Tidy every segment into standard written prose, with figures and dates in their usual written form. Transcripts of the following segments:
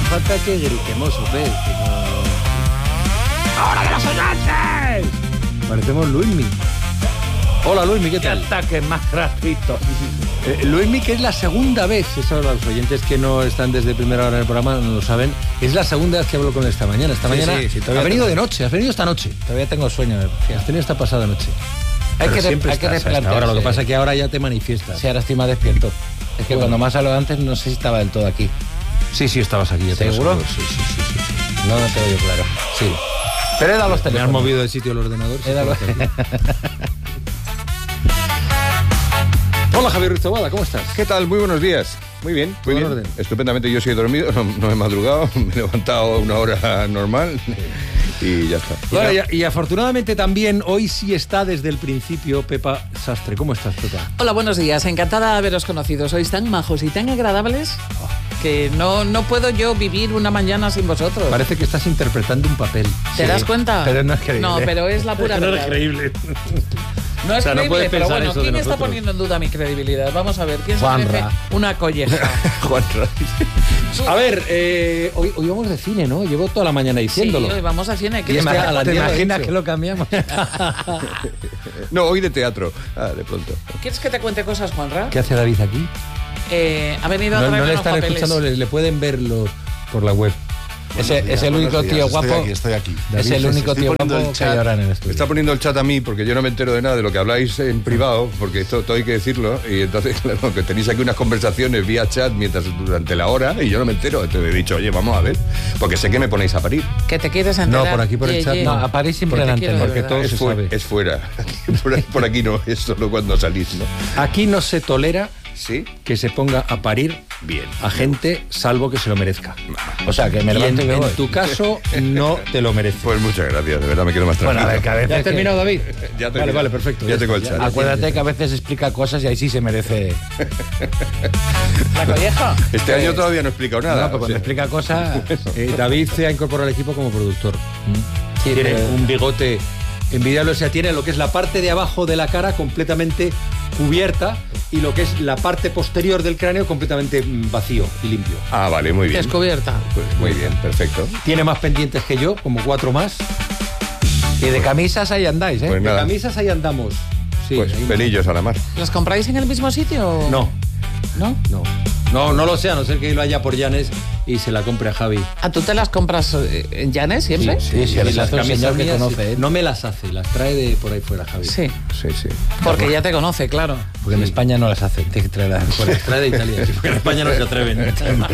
falta que gritemos, Ope. ¡Ahora de los oyentes! Parecemos Luismi. Hola, Luismi, ¿qué tal? ¡Qué ataque más gratuito! Luismi, que es la segunda vez, eso los oyentes que no están desde primera hora en el programa no lo saben, es la segunda vez que hablo con él esta mañana. Esta mañana ha venido de noche, has venido esta noche. Todavía tengo sueño. Has tenido esta pasada noche. Hay que replantearse. Ahora, lo que pasa es que ahora ya te manifiestas. Sí, ahora estoy más despierto. Es que cuando más hablado antes no sé si estaba del todo aquí. Sí, estabas aquí. ¿Seguro? Sí. No te oigo claro. Sí. Pero he dado los teléfonos. ¿Me has movido de sitio el ordenador? He dado... Hola, Javier Ruiz Taboada, ¿cómo estás? ¿Qué tal? Muy buenos días. Muy bien, muy bien. Orden. Estupendamente, yo sí he dormido, no he madrugado, me he levantado a una hora normal y ya está. Bueno, y afortunadamente también hoy sí está desde el principio Pepa Sastre. ¿Cómo estás, Pepa? Hola, buenos días. Encantada de haberos conocido. Sois tan majos y tan agradables que no puedo yo vivir una mañana sin vosotros. Parece que estás interpretando un papel. ¿Te das cuenta? Pero no es creíble. No, pero es la pura verdad. No es creíble. No es creíble, puede pero pensar bueno, eso de ¿quién está nosotros? poniendo en duda mi credibilidad? Vamos a ver, ¿quién se Juanra. merece una colleja? Juanra. A ver, hoy vamos de cine, ¿no? Llevo toda la mañana diciéndolo. Sí, hoy vamos a cine. Y es que a la ¿Te tía lo ha imaginas dicho. que lo cambiamos? No, hoy de teatro. De pronto. ¿Quieres que te cuente cosas, Juanra? ¿Qué hace David aquí? Ha venido a No traer le unos están papeles. escuchando, le pueden verlo por la web. Es el único tío guapo. Estoy aquí. Es el único tío poniendo guapo el que hay chat. ahora en el Me estudio. está poniendo el chat a mí porque yo no me entero de nada de lo que habláis en privado, porque esto todo hay que decirlo, y entonces, claro, que tenéis aquí unas conversaciones vía chat durante la hora y yo no me entero. Entonces he dicho, oye, vamos a ver, porque sé que me ponéis a parir. Que te quieres enterar. No, por aquí, por el chat, no. No, a París siempre Porque la quiero antena. de Porque verdad. todo se sabe. Es fuera. Por aquí no, es solo cuando salís, ¿no? Aquí no se tolera ¿Sí? que se ponga a parir Bien. a gente salvo que se lo merezca. O sea, que me Y levanto y me en voy. tu caso no te lo mereces. Pues muchas gracias, de verdad me quedo más tranquilo. Bueno, a ver, que a veces... ¿Ya has terminado, David? Ya terminé. Vale, perfecto. Ya tengo el chat. Acuérdate que a veces explica cosas y ahí sí se merece... ¿La colleja? Este año todavía no he explicado nada. No, pero o cuando sea. explica cosas... David se ha incorporado al equipo como productor. Sí, Tiene pero- un bigote envidiable, o sea, tiene lo que es la parte de abajo de la cara completamente cubierta y lo que es la parte posterior del cráneo completamente vacío y limpio. Ah, vale, muy bien. Descubierta. Pues muy bien, perfecto. Tiene más pendientes que yo, como 4 más. Y de camisas ahí andáis, ¿eh? Pues De nada. camisas ahí andamos. Sí, Pues ahí pelillos a la mar. ¿Los compráis en el mismo sitio? no. ¿No? No lo sé, a no ser que lo haya por Llanes y se la compre a Javi. ¿A tú te las compras en Llanes siempre? Sí, Y las las hace un camisas señor que mías, conoce, ¿eh? no me las hace, las trae de por ahí fuera, Javi. Sí, Sí, sí. porque ya te conoce, claro. Porque en España no las hacen, tienes que traerlas. Pues las trae de Italia, sí, porque en España no se atreven.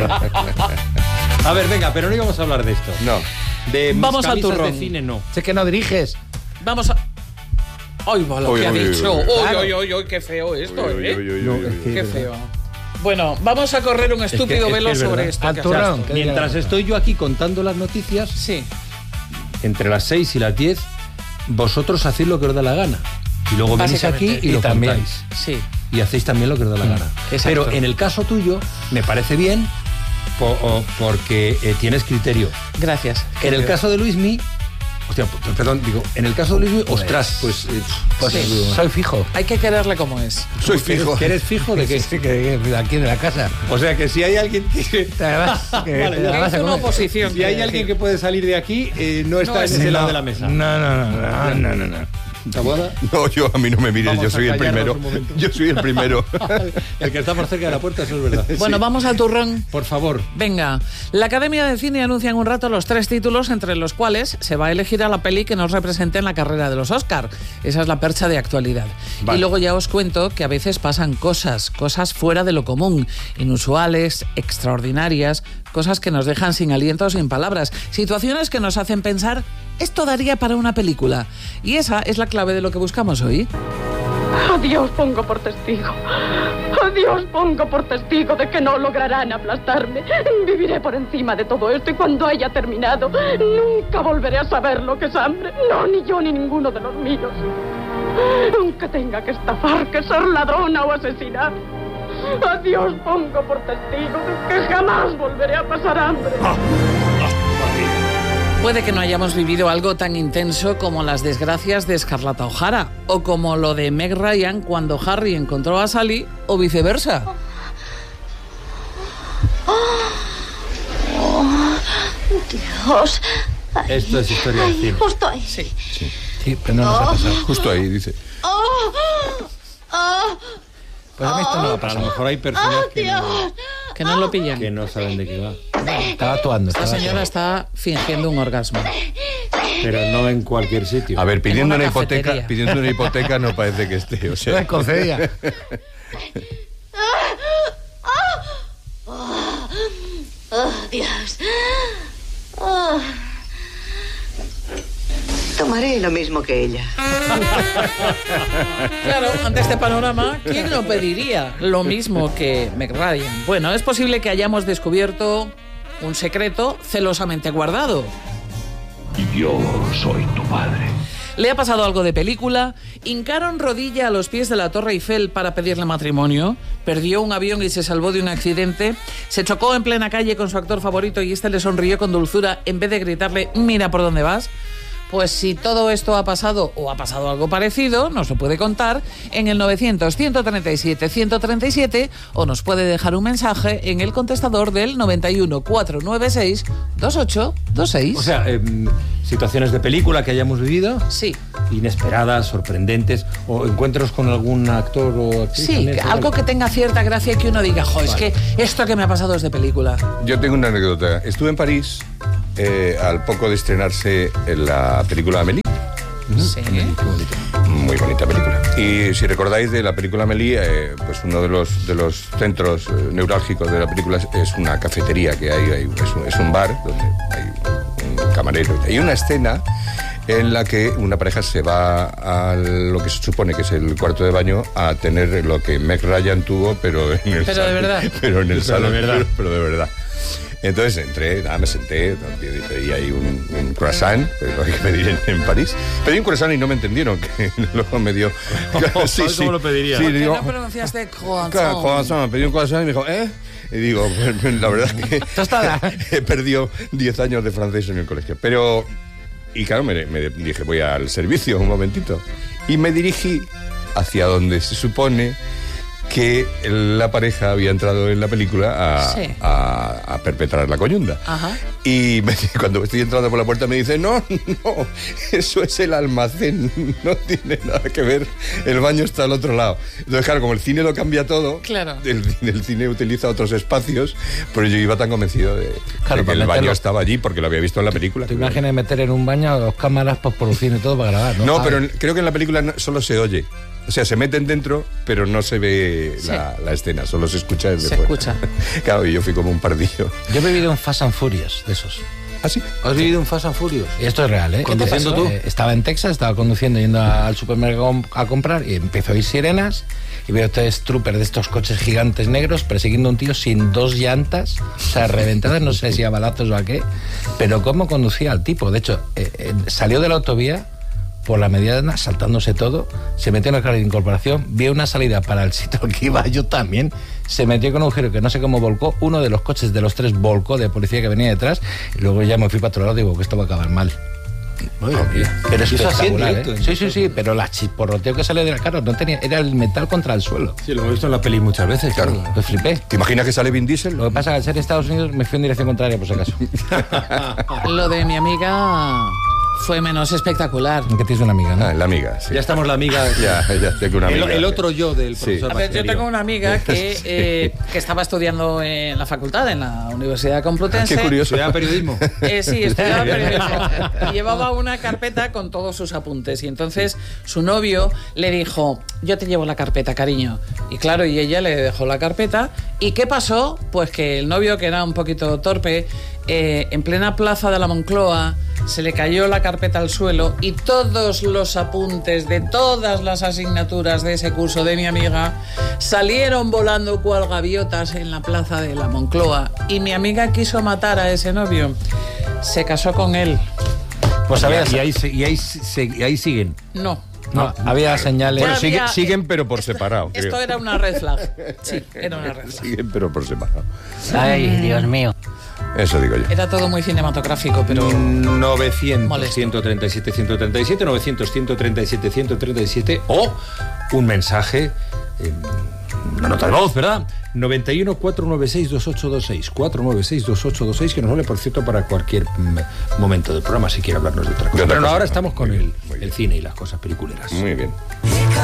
A ver, venga, pero no íbamos a hablar de esto. No. De mis Vamos al camisas turrón. de cine, no. Sé que no diriges. Vamos a... ¡Ay, va lo Uy, que ha uy, uy, dicho! uy. ¡Uy, uy, qué feo esto, Uy, eh! uy, uy, uy, uy. ¡Qué feo! Bueno, vamos a correr un estúpido es velo es sobre verdad. esto. Al que turrón. haces. ¿Qué Mientras diga? estoy yo aquí contando las noticias, Sí. entre las 6 y las 10, vosotros hacéis lo que os da la gana. Y luego venís aquí Básicamente. y lo también. contáis. Sí. Y hacéis también lo que os da la gana. Exacto. Pero en el caso tuyo, me parece bien porque tienes criterio. Gracias. En el caso de Luismi, hostia, perdón, digo, en el caso de Luismi, ostras, pues Sí. Soy fijo. Hay que quererle como es. Soy fijo. ¿Que eres fijo de qué? Sí, que de aquí de la casa. O sea que si hay alguien que... Además, que Vale, te ya la vas Es a una comer. oposición. Si hay alguien que puede salir de aquí, no está en es ese él. lado de la mesa. No. ¿Taboada? No, yo a mí no me mires, Vamos yo a soy el callarnos primero. un momento. Yo soy el primero. El que está más cerca de la puerta, eso es verdad. Bueno, vamos al turrón. Por favor. Venga, la Academia de Cine anuncia en un rato los 3 títulos entre los cuales se va a elegir a la peli que nos represente en la carrera de los Oscar. Esa es la percha de actualidad. Vale. Y luego ya os cuento que a veces pasan cosas fuera de lo común, inusuales, extraordinarias, cosas que nos dejan sin aliento o sin palabras, situaciones que nos hacen pensar, esto daría para una película. Y esa es la clave de lo que buscamos hoy. A Dios pongo por testigo. A Dios pongo por testigo de que no lograrán aplastarme. Viviré por encima de todo esto y cuando haya terminado, nunca volveré a saber lo que es hambre. No, ni yo ni ninguno de los míos. Aunque tenga que estafar, que ser ladrona o asesinar. A Dios pongo por testigo de que jamás volveré a pasar hambre. Puede que no hayamos vivido algo tan intenso como las desgracias de Scarlett O'Hara o como lo de Meg Ryan cuando Harry encontró a Sally o viceversa. Dios. Ay, esto es historia de cine. Justo ahí. Sí. Sí, pero no nos ha pasado. Justo ahí, dice. Pues a mí esto no va a A lo pasar. mejor hay personas Que no lo pillan. que no saben de qué va. Estaba actuando. Esta señora está fingiendo un orgasmo. Pero no en cualquier sitio. A ver, pidiendo una una hipoteca no parece que esté, o No sea. es concedida. Dios. Tomaré lo mismo que ella. Claro, ante este panorama, ¿quién no pediría lo mismo que Meg Ryan? Bueno, es posible que hayamos descubierto un secreto celosamente guardado. Yo soy tu padre. ¿Le ha pasado algo de película? ¿Hincaron rodilla a los pies de la Torre Eiffel para pedirle matrimonio? ¿Perdió un avión y se salvó de un accidente? ¿Se chocó en plena calle con su actor favorito y este le sonrió con dulzura en vez de gritarle «mira por dónde vas»? Pues si todo esto ha pasado o ha pasado algo parecido, nos lo puede contar en el 900-137-137 o nos puede dejar un mensaje en el contestador del 91-496-2826. O sea, situaciones de película que hayamos vivido, Sí. inesperadas, sorprendentes, o encuentros con algún actor o actriz. Sí, también, algo que tenga cierta gracia y que uno diga, jo, es que esto que me ha pasado es de película. Yo tengo una anécdota. Estuve en París al poco de estrenarse en la película Amélie. Sí. Muy bonita película. Y si recordáis de la película Amélie, pues uno de los centros neurálgicos de la película es una cafetería que hay es un bar donde hay un camarero. Hay una escena en la que una pareja se va a lo que se supone que es el cuarto de baño a tener lo que Meg Ryan tuvo, pero en el Pero de verdad. Pero en el salón, de verdad. pero de verdad. Entonces entré, me senté, pedí ahí un croissant, lo hay que pedir en París. Pedí un croissant y no me entendieron, que luego me dio... ¿Sabes cómo lo pediría? Sí, ¿Por qué digo, no pronunciaste croissant? croissant, pedí un croissant y me dijo, ¿eh? Y digo, pues, la verdad que he perdido 10 años de francés en el colegio. Pero, y claro, me dije, voy al servicio un momentito. Y me dirigí hacia donde se supone que la pareja había entrado en la película a perpetrar la coyunda. Ajá. Y cuando estoy entrando por la puerta me dice, no, eso es el almacén, no tiene nada que ver, el baño está al otro lado. Entonces, claro, como el cine lo cambia todo, Claro. el cine utiliza otros espacios, pero yo iba tan convencido de Claro, que para el baño meterlo. estaba allí porque lo había visto en la película. ¿Te imaginas meter en un baño 2 cámaras, postproducción y todo para grabar? No, pero creo que en la película solo se oye. O sea, se meten dentro, pero no se ve Sí. la escena, solo se escucha desde Se fuera. escucha. Claro, y yo fui como un pardillo. Yo he vivido un Fast and Furious de esos. ¿Ah, sí? ¿Has vivido un Fast and Furious? Y esto es real, ¿eh? ¿Conduciendo ¿Qué te pasó? tú? Estaba en Texas, estaba conduciendo, yendo al supermercado a comprar y empezó a oír sirenas y veo 3 troopers de estos coches gigantes negros persiguiendo a un tío sin 2 llantas, o sea, reventadas, no sé si a balazos o a qué, pero cómo conducía el tipo. De hecho, salió de la autovía por la mediana, saltándose todo, se metió en el carril de incorporación, vio una salida para el sitio al que iba yo también, se metió con un giro que no sé cómo volcó, uno de los coches de los 3 volcó de policía que venía detrás, y luego ya me fui para otro lado y digo que esto va a acabar mal. Pero es Y eso así en espectacular, directo, ¿eh? Sí, pero la chisporroteo que sale del carro no tenía, era el metal contra el suelo. Sí, lo he visto en la peli muchas veces. Claro. Pues flipé. ¿Te imaginas que sale Vin Diesel? Lo que pasa es que al ser Estados Unidos me fui en dirección contraria, por si acaso. Lo de mi amiga fue menos espectacular. Que tienes una amiga, ¿no? Ah, la amiga, sí. Ya estamos la amiga. Ya tengo una amiga. El otro yo del Sí. profesor A ver, yo Basilerio. tengo una amiga que estaba estudiando en la facultad, en la Universidad Complutense. Qué curioso. ¿Estudiaba periodismo? Sí, estudiaba periodismo. Y llevaba una carpeta con todos sus apuntes. Y entonces su novio le dijo, yo te llevo la carpeta, cariño. Y claro, y ella le dejó la carpeta. ¿Y qué pasó? Pues que el novio, que era un poquito torpe, en plena plaza de la Moncloa, se le cayó la carpeta al suelo y todos los apuntes de todas las asignaturas de ese curso de mi amiga salieron volando cual gaviotas en la plaza de la Moncloa. Y mi amiga quiso matar a ese novio. Se casó con él. Pues Y había, ahí siguen. No. no, había señales. Bueno, Bueno, había- siguen, pero por separado. Esto creo. era una red flag. Sí, era una red flag. Siguen, pero por separado. Ay, Dios mío. Eso digo yo. Era todo muy cinematográfico, pero... 900 Molesto. 137 137, 900 137 137 o un mensaje, una nota de voz, ¿verdad? 91 496 2826. 496 2826, que nos vale, por cierto, para cualquier momento del programa, si quiere hablarnos de otra cosa. Pero ahora estamos con el cine y las cosas peliculeras. Muy bien.